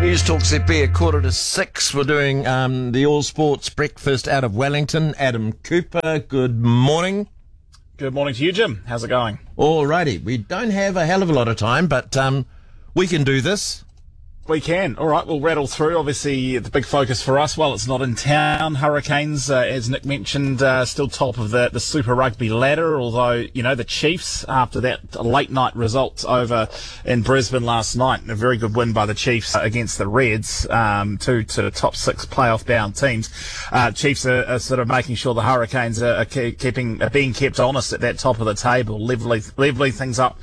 News Talk ZB at 5:45. We're doing the All Sports Breakfast out of Wellington. Adam Cooper, good morning. Good morning to you, Jim. How's it going? Alrighty, we don't have a hell of a lot of time, but we can do this. We can. All right, we'll rattle through. Obviously, the big focus for us, while it's not in town, Hurricanes, as Nick mentioned, still top of the Super Rugby ladder, although, you know, the Chiefs, after that late night result over in Brisbane last night, a very good win by the Chiefs against the Reds, two to the top six playoff bound teams. Chiefs are sort of making sure the Hurricanes are being kept honest at that top of the table, leveling things up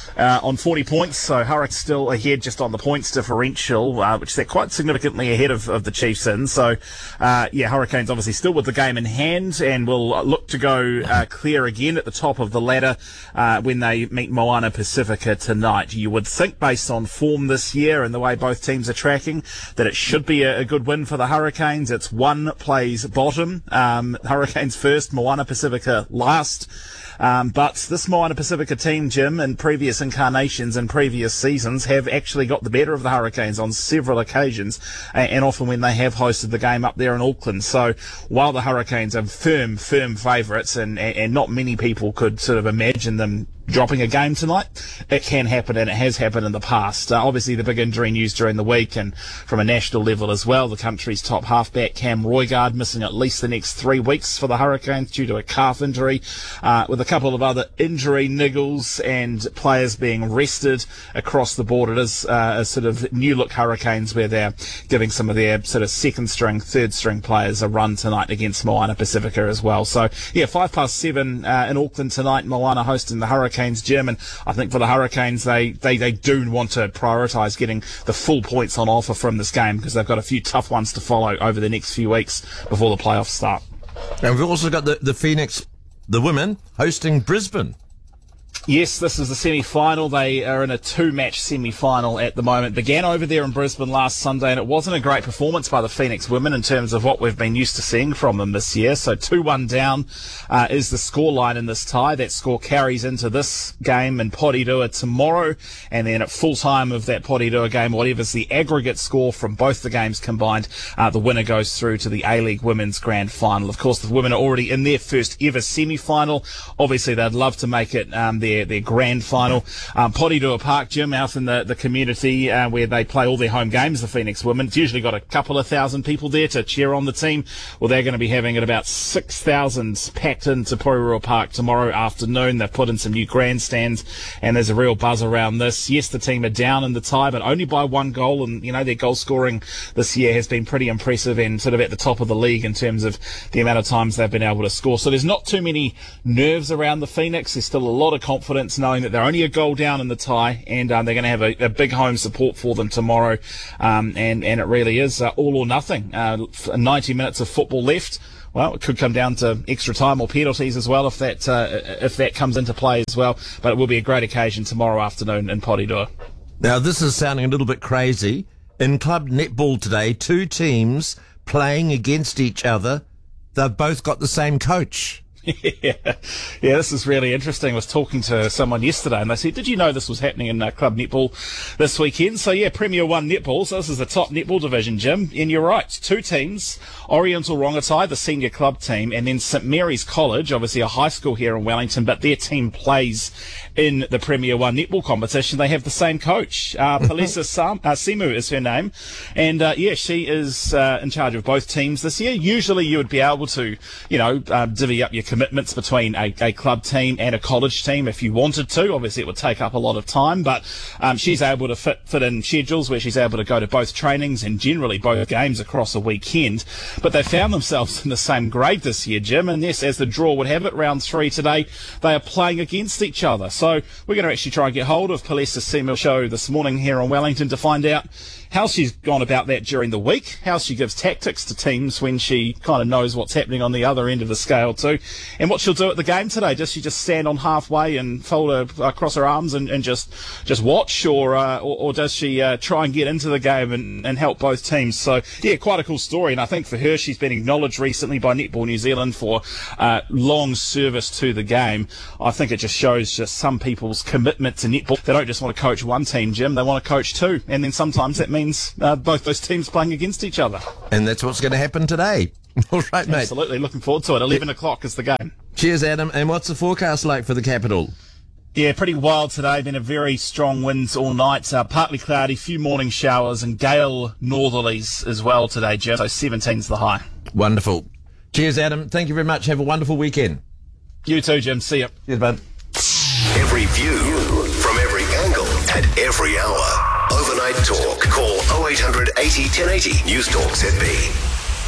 on 40 points, so Hurricanes still ahead just on the points differential, which they're quite significantly ahead of the Chiefs in. So, Hurricanes obviously still with the game in hand and will look to go clear again at the top of the ladder when they meet Moana Pacifica tonight. You would think, based on form this year and the way both teams are tracking, that it should be a good win for the Hurricanes. It's one plays bottom. Hurricanes first, Moana Pacifica last. But this Moana Pacifica team, Jim, in previous incarnations and previous seasons have actually got the better of the Hurricanes on several occasions, and often when they have hosted the game up there in Auckland. So while the Hurricanes are firm favourites and not many people could sort of imagine them dropping a game tonight, it can happen, and it has happened in the past. Obviously, the big injury news during the week, and from a national level as well, the country's top halfback, Cam Roigard, missing at least the next 3 weeks for the Hurricanes due to a calf injury, with a couple of other injury niggles and players being rested across the board. It is a sort of new-look Hurricanes where they're giving some of their sort of second-string, third-string players a run tonight against Moana Pacifica as well. So, 7:05 in Auckland tonight, Moana hosting the Hurricanes, Jim, and I think for the Hurricanes, they do want to prioritise getting the full points on offer from this game, because they've got a few tough ones to follow over the next few weeks before the playoffs start. And we've also got the Phoenix, the women, hosting Brisbane. Yes, this is the semi-final. They are in a two-match semi-final at the moment. Began over there in Brisbane last Sunday, and it wasn't a great performance by the Phoenix women in terms of what we've been used to seeing from them this year. So 2-1 down is the scoreline in this tie. That score carries into this game in Porirua tomorrow, and then at full time of that Porirua game, whatever's the aggregate score from both the games combined, the winner goes through to the A-League Women's Grand Final. Of course, the women are already in their first ever semi-final. Obviously, they'd love to make it their grand final. Porirua Park, Jim, out in the community where they play all their home games, the Phoenix women. It's usually got a couple of thousand people there to cheer on the team. Well, they're going to be having it about 6,000 packed into Porirua Park tomorrow afternoon. They've put in some new grandstands, and there's a real buzz around this. Yes, the team are down in the tie, but only by one goal, and, you know, their goal scoring this year has been pretty impressive and sort of at the top of the league in terms of the amount of times they've been able to score. So there's not too many nerves around the Phoenix. There's still a lot of confidence knowing that they're only a goal down in the tie, and they're going to have a big home support for them tomorrow, and it really is all or nothing. 90 minutes of football left. Well, it could come down to extra time or penalties as well if that comes into play as well, but it will be a great occasion tomorrow afternoon in Porirua. Now, this is sounding a little bit crazy. In club netball today, two teams playing against each other. They've both got the same coach. Yeah, this is really interesting. I was talking to someone yesterday and they said, did you know this was happening in club netball this weekend? So Premier 1 netball, so this is the top netball division, Jim, and you're right, two teams, Oriental Rongotai, the senior club team, and then St Mary's College, obviously a high school here in Wellington, but their team plays in the Premier 1 netball competition. They have the same coach. Palesa Simu is her name, and she is in charge of both teams this year. Usually you would be able to, divvy up your commitments between a club team and a college team if you wanted to. Obviously it would take up a lot of time, but she's able to fit in schedules where she's able to go to both trainings and generally both games across a weekend. But they found themselves in the same grade this year, Jim, and yes, as the draw would have it, round 3 today, they are playing against each other. So we're going to actually try and get hold of Palesa Simu show this morning here in Wellington to find out how she's gone about that during the week, how she gives tactics to teams when she kind of knows what's happening on the other end of the scale too, and what she'll do at the game today. She just stand on halfway and fold across her arms and just watch, or does she try and get into the game and help both teams? So yeah, quite a cool story. And I think for her, she's been acknowledged recently by Netball New Zealand for long service to the game. I think it just shows some people's commitment to netball. They don't just want to coach one team, Jim. They want to coach two, and then sometimes that means both those teams playing against each other. And that's what's going to happen today. All right, mate. Absolutely, looking forward to it. 11 o'clock is the game. Cheers, Adam. And what's the forecast like for the capital? Yeah, pretty wild today. Been a very strong winds all night. Partly cloudy, few morning showers, and gale northerlies as well today, Jim. So 17's the high. Wonderful. Cheers, Adam. Thank you very much. Have a wonderful weekend. You too, Jim. See ya. Cheers, bud. Every view from every angle at every hour. Overnight Talk. Call 0800 80 1080. News Talk ZB.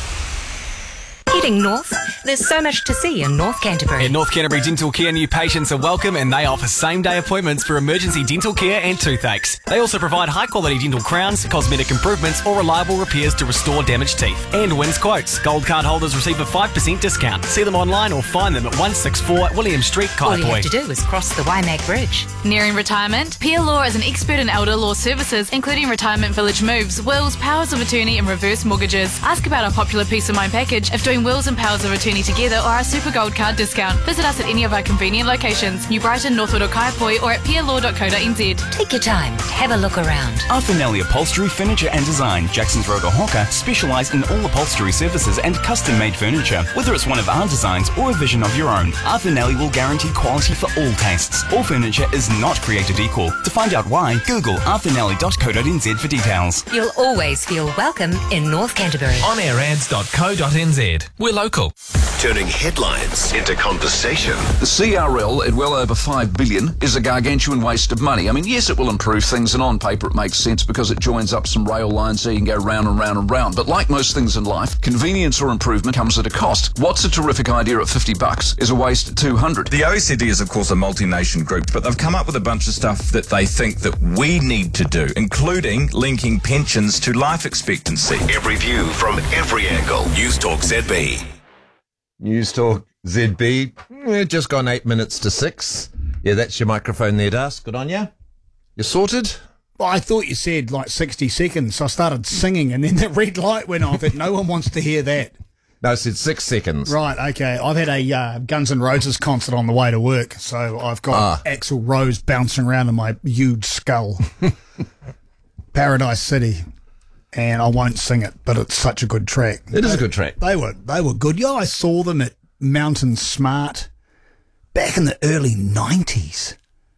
Heading north, there's so much to see in North Canterbury. At North Canterbury Dental Care, new patients are welcome and they offer same-day appointments for emergency dental care and toothaches. They also provide high-quality dental crowns, cosmetic improvements or reliable repairs to restore damaged teeth. And wins quotes. Gold card holders receive a 5% discount. See them online or find them at 164 William Street, Kaiapoi. All you have to do is cross the Waimak Bridge. Nearing retirement? Peer Law is an expert in elder law services, including retirement village moves, wills, powers of attorney and reverse mortgages. Ask about our popular Peace of Mind package if doing wills and powers of attorney together or our Super Gold Card discount. Visit us at any of our convenient locations, New Brighton, Northwood or Kaiapoi, or at peerlaw.co.nz. Take your time, have a look around. Arthur Nelly Upholstery, Furniture and Design, Jackson's Road or Hawker, specialise in all upholstery services and custom-made furniture. Whether it's one of our designs or a vision of your own, Arthur Nelly will guarantee quality for all tastes. All furniture is not created equal. To find out why, Google arthurnelly.co.nz for details. You'll always feel welcome in North Canterbury. onairads.co.nz. We're local. Turning headlines into conversation. The CRL at well over $5 billion is a gargantuan waste of money. I mean, yes, it will improve things, and on paper it makes sense because it joins up some rail lines so you can go round and round and round. But like most things in life, convenience or improvement comes at a cost. What's a terrific idea at $50 is a waste at $200. The OECD is, of course, a multi-nation group, but they've come up with a bunch of stuff that they think that we need to do, including linking pensions to life expectancy. Every view from every angle. News Talk ZB. News Talk ZB. Just gone 8 minutes to 6. Yeah, that's your microphone there, Das. Good on you. You sorted? Well, I thought you said like 60 seconds, so I started singing, and then the red light went off. No one wants to hear that. No, I said 6 seconds. Right, okay. I've had a Guns N' Roses concert on the way to work, so I've got Axl Rose bouncing around in my huge skull. Paradise City. And I won't sing it, but it's such a good track. It is a good track. They were good. Yeah, I saw them at Mountain Smart back in the early 90s.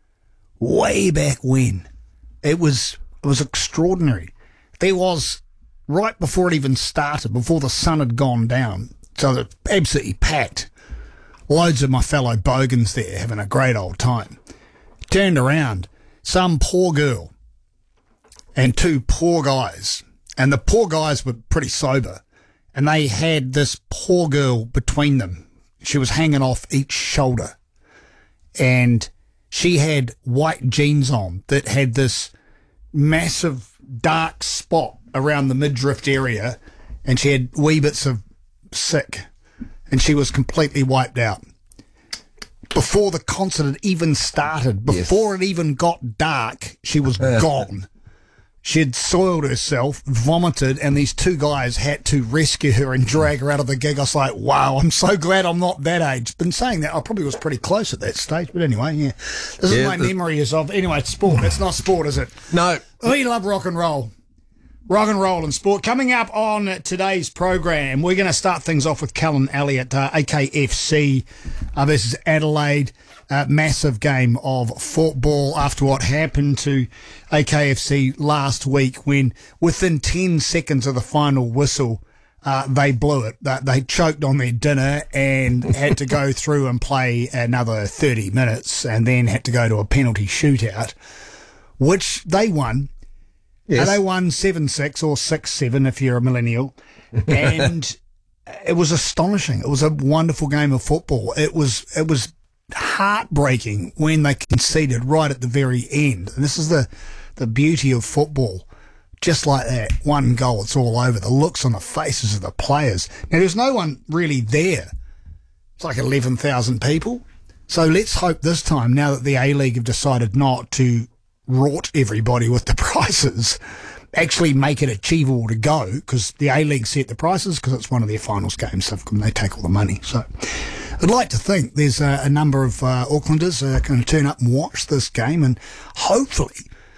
Way back when. It was extraordinary. There was, right before it even started, before the sun had gone down, so they're absolutely packed. Loads of my fellow bogans there having a great old time. Turned around, some poor girl and two poor guys. And the poor guys were pretty sober, and they had this poor girl between them. She was hanging off each shoulder, and she had white jeans on that had this massive dark spot around the midriff area, and she had wee bits of sick, and she was completely wiped out. Before the concert had even started, before it even got dark, she was gone. She had soiled herself, vomited, and these two guys had to rescue her and drag her out of the gig. I was like, wow, I'm so glad I'm not that age. Been saying that, I probably was pretty close at that stage. But anyway, yeah. This is my memory anyway, it's sport. It's not sport, is it? No. We love rock and roll. Rock and roll and sport. Coming up on today's program, we're going to start things off with Callan Elliott, AKFC versus Adelaide. Massive game of football after what happened to AKFC last week when within 10 seconds of the final whistle, they blew it. They choked on their dinner and had to go through and play another 30 minutes and then had to go to a penalty shootout, which they won. Yes. They won 7-6 or 6-7 if you're a millennial. And it was astonishing. It was a wonderful game of football. It was heartbreaking when they conceded right at the very end. And this is the beauty of football. Just like that, one goal, it's all over. The looks on the faces of the players. Now, there's no one really there It's like 11,000 people. So let's hope this time, now that the A-League have decided not to rort everybody with the prices, actually make it achievable to go, because the A-League set the prices because it's one of their finals games, so they take all the money. So I'd like to think there's a number of Aucklanders going to turn up and watch this game, and hopefully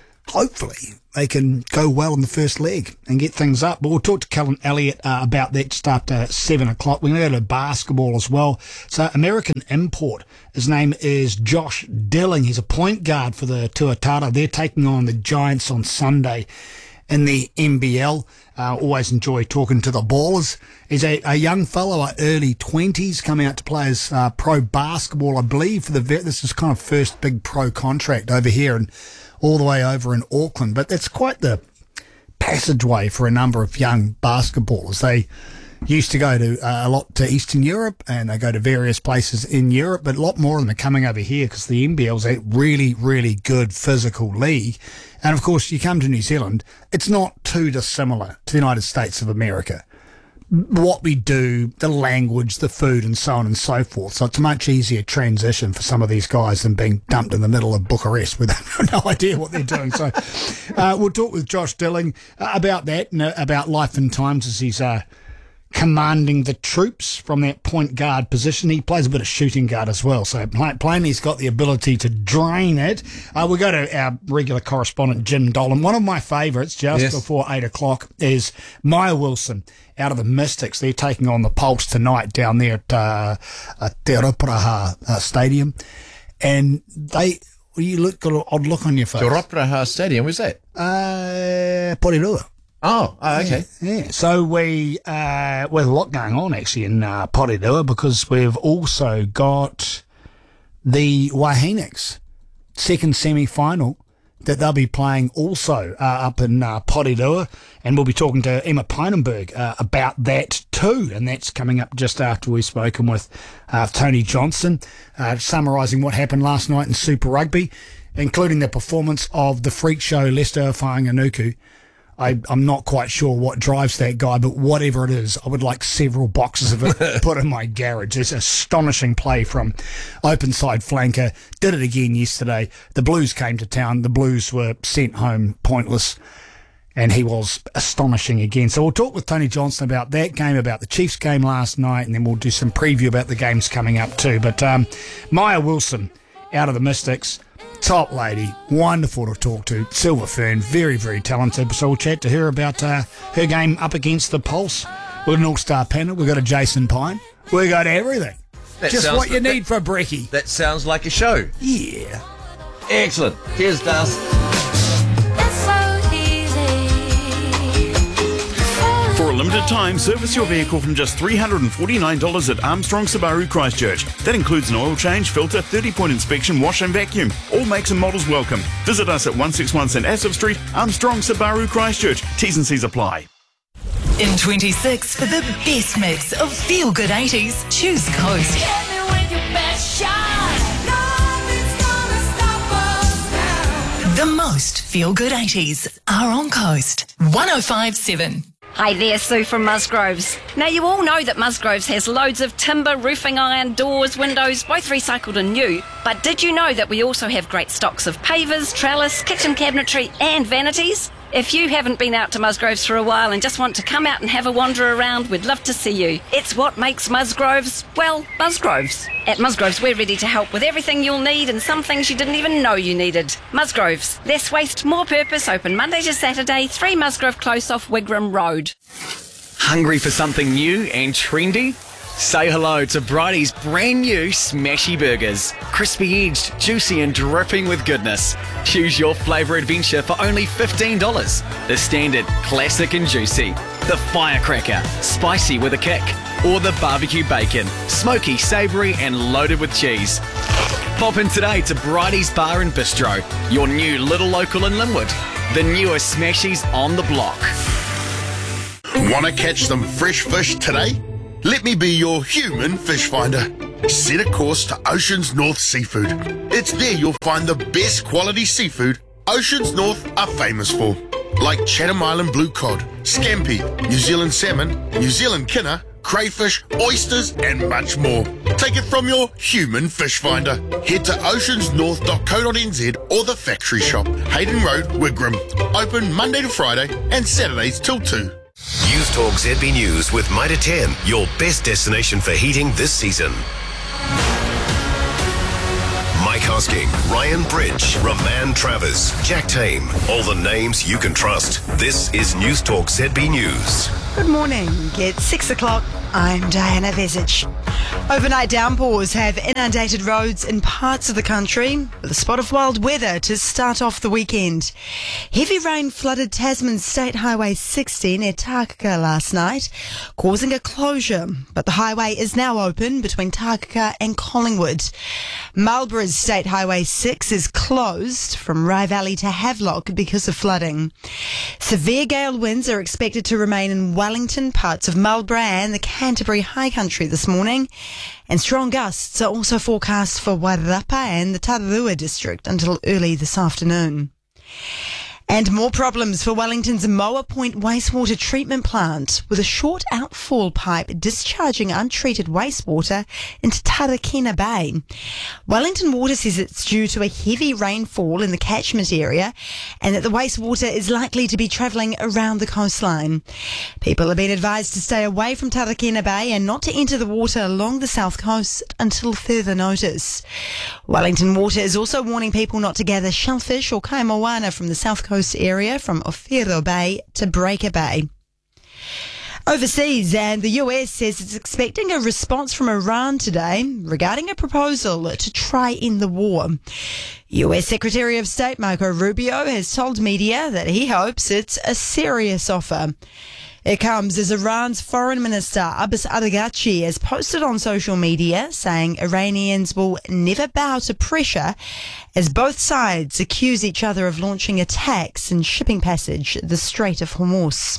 they can go well in the first leg and get things up. But we'll talk to Callum Elliott about that just after 7 o'clock. We're going to go to basketball as well. So American import, his name is Josh Dilling. He's a point guard for the Tuatara. They're taking on the Giants on Sunday in the NBL. Always enjoy talking to the ballers. He's a young fellow, early 20s, coming out to play as pro basketball, I believe. This is kind of first big pro contract over here and all the way over in Auckland. But it's quite the passageway for a number of young basketballers. They used to go to a lot to Eastern Europe, and they go to various places in Europe, but a lot more of them are coming over here because the NBL is a really, really good physical league. And of course, you come to New Zealand, it's not too dissimilar to the United States of America. What we do, the language, the food, and so on and so forth. So it's a much easier transition for some of these guys than being dumped in the middle of Bucharest with no idea what they're doing. So we'll talk with Josh Dilling about that and about life and times as he's commanding the troops from that point guard position. He plays a bit of shooting guard as well, so plainly he's got the ability to drain it. We'll go to our regular correspondent, Jim Dolan. One of my favourites just before 8 o'clock is Maya Wilson out of the Mystics. They're taking on the Pulse tonight down there at Te Rauparaha Stadium. And you got an odd look on your face. Te Rauparaha Stadium, where's that? Porirua. Oh, okay. Yeah. So we with a lot going on actually in Porirua, because we've also got the Waheniks second semi-final that they'll be playing also up in Porirua, and we'll be talking to Emma Peinenberg about that too, and that's coming up just after we've spoken with Tony Johnson, summarising what happened last night in Super Rugby, including the performance of the freak show Lester Whainganuku. I'm not quite sure what drives that guy, but whatever it is, I would like several boxes of it put in my garage. It's astonishing play from open side flanker. Did it again yesterday. The Blues came to town. The Blues were sent home pointless, and he was astonishing again. So we'll talk with Tony Johnson about that game, about the Chiefs game last night, and then we'll do some preview about the games coming up too. But Maya Wilson out of the Mystics, top lady, wonderful to talk to. Silver Fern, very, very talented. So we'll chat to her about her game up against the Pulse. We've got an all-star panel. We've got a Jason Pine. We've got everything. Just what you need for a brekkie. That sounds like a show. Yeah. Excellent. Cheers, Dust. For a limited time, service your vehicle from just $349 at Armstrong Subaru Christchurch. That includes an oil change, filter, 30-point inspection, wash and vacuum. All makes and models welcome. Visit us at 161 St Asaph Street, Armstrong Subaru Christchurch. T's and C's apply. In 26, for the best mix of feel-good 80s, choose Coast. The most feel-good 80s are on Coast. 105.7. Hi there, Sue from Musgroves. Now, you all know that Musgroves has loads of timber, roofing iron, doors, windows, both recycled and new. But did you know that we also have great stocks of pavers, trellis, kitchen cabinetry and vanities? If you haven't been out to Musgroves for a while and just want to come out and have a wander around, we'd love to see you. It's what makes Musgroves, well, Musgroves. At Musgroves, we're ready to help with everything you'll need and some things you didn't even know you needed. Musgroves, less waste, more purpose, open Monday to Saturday, 3 Musgrove Close off Wigram Road. Hungry for something new and trendy? Say hello to Bridie's brand new Smashy Burgers. Crispy edged, juicy and dripping with goodness. Choose your flavour adventure for only $15. The standard, classic and juicy. The firecracker, spicy with a kick. Or the barbecue bacon, smoky, savoury and loaded with cheese. Pop in today to Bridie's Bar and Bistro, your new little local in Linwood. The newest Smashies on the block. Want to catch some fresh fish today? Let me be your human fish finder. Set a course to Oceans North Seafood. It's there you'll find the best quality seafood Oceans North are famous for. Like Chatham Island blue cod, scampi, New Zealand salmon, New Zealand kinner, crayfish, oysters, and much more. Take it from your human fish finder. Head to oceansnorth.co.nz or the factory shop, Hayden Road, Wigram. Open Monday to Friday and Saturdays till 2. News Talk ZB News with Mitre 10, your best destination for heating this season. Mike Hosking, Ryan Bridge, Roman Travers, Jack Tame, all the names you can trust. This is News Talk ZB News. Good morning. It's 6 o'clock. I'm Diana Vesich. Overnight downpours have inundated roads in parts of the country with a spot of wild weather to start off the weekend. Heavy rain flooded Tasman's State Highway 60 near Takaka last night, causing a closure, but the highway is now open between Takaka and Collingwood. Marlborough's State Highway 6 is closed from Rye Valley to Havelock because of flooding. Severe gale winds are expected to remain in Wellington, parts of Marlborough and the Canterbury High Country this morning, and strong gusts are also forecast for Wairarapa and the Tararua district until early this afternoon. And more problems for Wellington's Moa Point wastewater treatment plant, with a short outfall pipe discharging untreated wastewater into Tarakina Bay. Wellington Water says it's due to a heavy rainfall in the catchment area and that the wastewater is likely to be travelling around the coastline. People have been advised to stay away from Tarakina Bay and not to enter the water along the south coast until further notice. Wellington Water is also warning people not to gather shellfish or kaimoana from the south coast area from Ofiro Bay to Breaker Bay. Overseas, and the US says it's expecting a response from Iran today regarding a proposal to try end the war. US Secretary of State Marco Rubio has told media that he hopes it's a serious offer. It comes as Iran's Foreign Minister Abbas Araghchi has posted on social media saying Iranians will never bow to pressure as both sides accuse each other of launching attacks in shipping passage the Strait of Hormuz.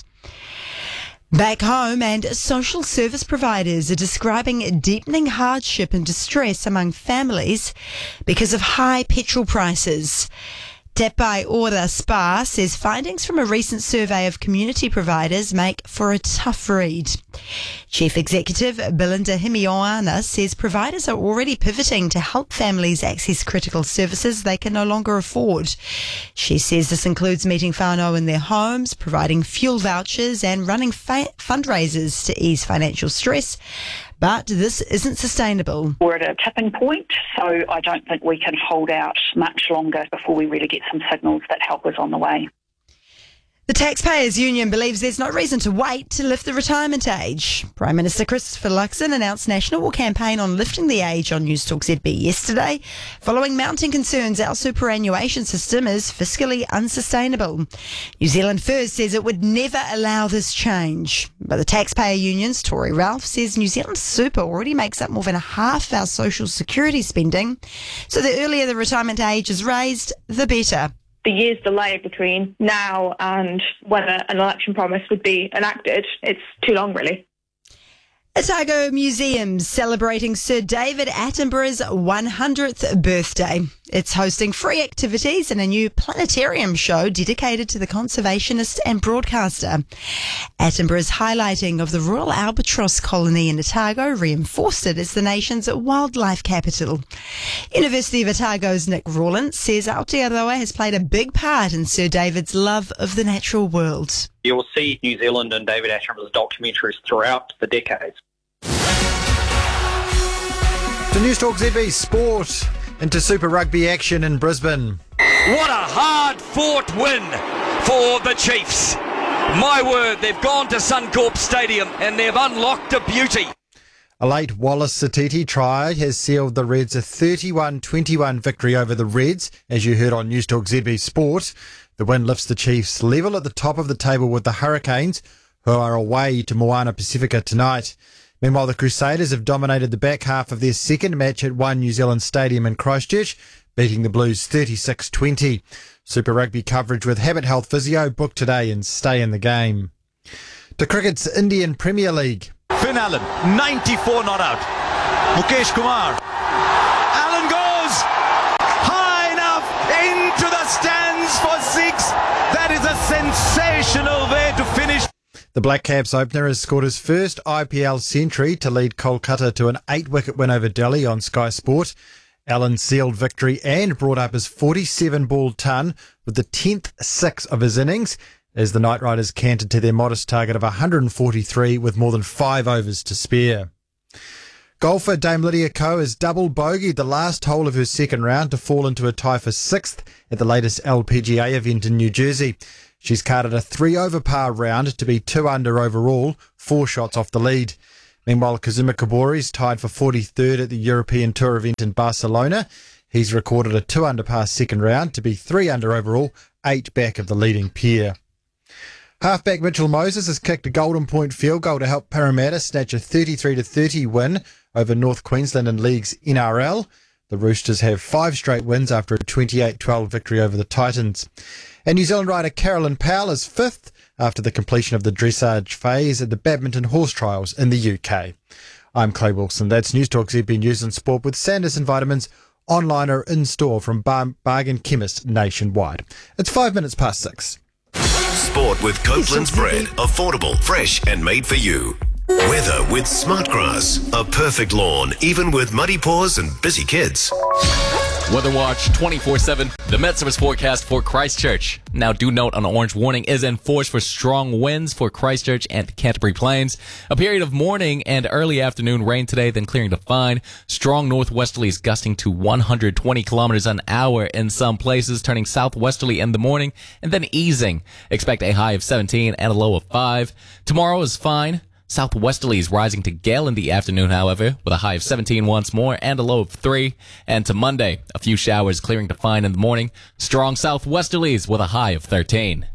Back home, and social service providers are describing deepening hardship and distress among families because of high petrol prices. Tepai Ora Spa says findings from a recent survey of community providers make for a tough read. Chief Executive Belinda Himioana says providers are already pivoting to help families access critical services they can no longer afford. She says this includes meeting whānau in their homes, providing fuel vouchers and running fundraisers to ease financial stress. But this isn't sustainable. We're at a tipping point, so I don't think we can hold out much longer before we really get some signals that help us on the way. The Taxpayers Union believes there's no reason to wait to lift the retirement age. Prime Minister Christopher Luxon announced national campaign on lifting the age on News Talk ZB yesterday, following mounting concerns our superannuation system is fiscally unsustainable. New Zealand First says it would never allow this change. But the Taxpayer Union's Tory Ralph says New Zealand Super already makes up more than half our social security spending, so the earlier the retirement age is raised, the better. The year's delay between now and when an election promise would be enacted, it's too long, really. Otago Museum celebrating Sir David Attenborough's 100th birthday. It's hosting free activities and a new planetarium show dedicated to the conservationist and broadcaster. Attenborough's highlighting of the Royal Albatross colony in Otago reinforced it as the nation's wildlife capital. University of Otago's Nick Rawlins says Aotearoa has played a big part in Sir David's love of the natural world. You'll see New Zealand and David Attenborough's documentaries throughout the decades. To News Talk ZB Sport, into Super Rugby action in Brisbane. What a hard-fought win for the Chiefs. My word, they've gone to Suncorp Stadium and they've unlocked a beauty. A late Wallace Satiti try has sealed the Reds a 31-21 victory over the Reds, as you heard on News Talk ZB Sport. The win lifts the Chiefs level at the top of the table with the Hurricanes, who are away to Moana Pacifica tonight. Meanwhile, the Crusaders have dominated the back half of their second match at One New Zealand Stadium in Christchurch, beating the Blues 36-20. Super Rugby coverage with Habit Health Physio booked today and stay in the game. To cricket's Indian Premier League. Finn Allen, 94 not out. Mukesh Kumar. Allen goes high enough into the stands for 6. That is a sensational way to finish. The Black Caps opener has scored his first IPL century to lead Kolkata to an 8-wicket win over Delhi on Sky Sport. Allen sealed victory and brought up his 47-ball ton with the 10th six of his innings as the Knight Riders cantered to their modest target of 143 with more than 5 overs to spare. Golfer Dame Lydia Ko has double bogeyed the last hole of her second round to fall into a tie for 6th at the latest LPGA event in New Jersey. She's carded a 3-over par round to be 2 under overall, 4 shots off the lead. Meanwhile, Kazuma Kobori's tied for 43rd at the European Tour event in Barcelona. He's recorded a 2 under par second round to be 3 under overall, 8 back of the leading pair. Halfback Mitchell Moses has kicked a Golden Point field goal to help Parramatta snatch a 33-30 win over North Queensland in League's NRL. The Roosters have 5 straight wins after a 28-12 victory over the Titans. And New Zealand rider Carolyn Powell is 5th after the completion of the dressage phase at the Badminton Horse Trials in the UK. I'm Clay Wilson. That's News Talk ZB News and Sport with Sanderson Vitamins online or in store from bargain chemists nationwide. It's 5 minutes past 6. Sport with Copeland's bread. Affordable, fresh and made for you. Weather with Smartgrass. A perfect lawn, even with muddy paws and busy kids. Weather Watch 24/7. The Met Service forecast for Christchurch. Now, do note an orange warning is in force for strong winds for Christchurch and the Canterbury Plains. A period of morning and early afternoon rain today, then clearing to fine. Strong northwesterlies gusting to 120 kilometers an hour in some places, turning southwesterly in the morning and then easing. Expect a high of 17 and a low of 5. Tomorrow is fine. Southwesterlies rising to gale in the afternoon, however, with a high of 17 once more and a low of 3. And to Monday, a few showers clearing to fine in the morning. Strong southwesterlies with a high of 13.